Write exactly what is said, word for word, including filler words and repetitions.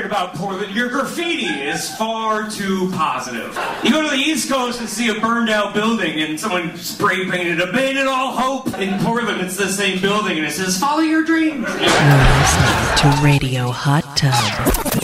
about Portland. Your graffiti is far too positive. You go to the East Coast and see a burned out building and someone spray painted, abandon all hope. In Portland, it's the same building and it says, follow your dreams. You're listening to Radio Hot Tub.